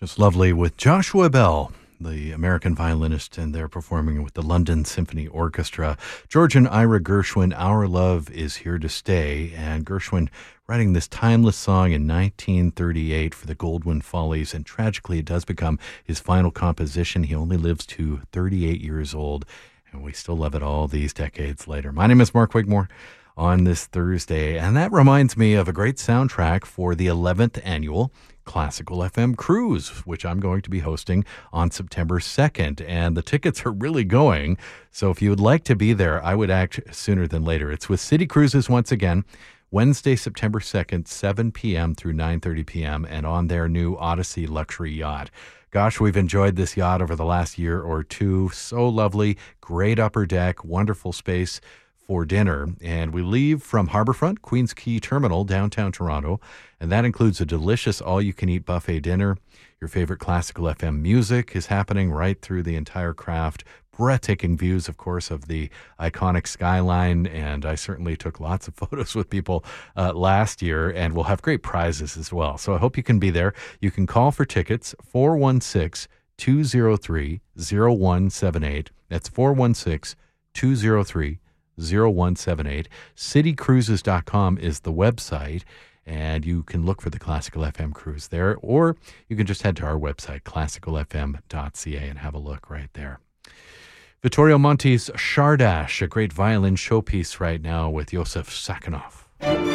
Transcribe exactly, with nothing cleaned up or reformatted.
Just lovely with Joshua Bell, the American violinist, and they're performing with the London Symphony Orchestra. George and Ira Gershwin, Our Love is Here to Stay. And Gershwin writing this timeless song in nineteen thirty-eight for the Goldwyn Follies. And tragically, it does become his final composition. He only lives to thirty-eight years old, and we still love it all these decades later. My name is Mark Wigmore on this Thursday, and that reminds me of a great soundtrack for the eleventh annual Classical F M Cruise, which I'm going to be hosting on September second. And the tickets are really going. So if you would like to be there, I would act sooner than later. It's with City Cruises once again, Wednesday, September second, seven p.m. through nine thirty p.m. and on their new Odyssey luxury yacht. Gosh, we've enjoyed this yacht over the last year or two. So lovely, great upper deck, wonderful space for dinner. And we leave from Harbourfront, Queens Quay Terminal, downtown Toronto. And that includes a delicious all-you-can-eat buffet dinner. Your favorite classical F M music is happening right through the entire craft. Breathtaking views, of course, of the iconic skyline. And I certainly took lots of photos with people uh, last year. And we'll have great prizes as well. So I hope you can be there. You can call for tickets, four one six, two zero three, zero one seven eight. That's four one six, two zero three, zero one seven eight. city cruises dot com is the website, and you can look for the Classical F M Cruise there, or you can just head to our website, classical f m dot c a, and have a look right there. Vittorio Monti's Chardash, a great violin showpiece right now with Josef Sakhanov.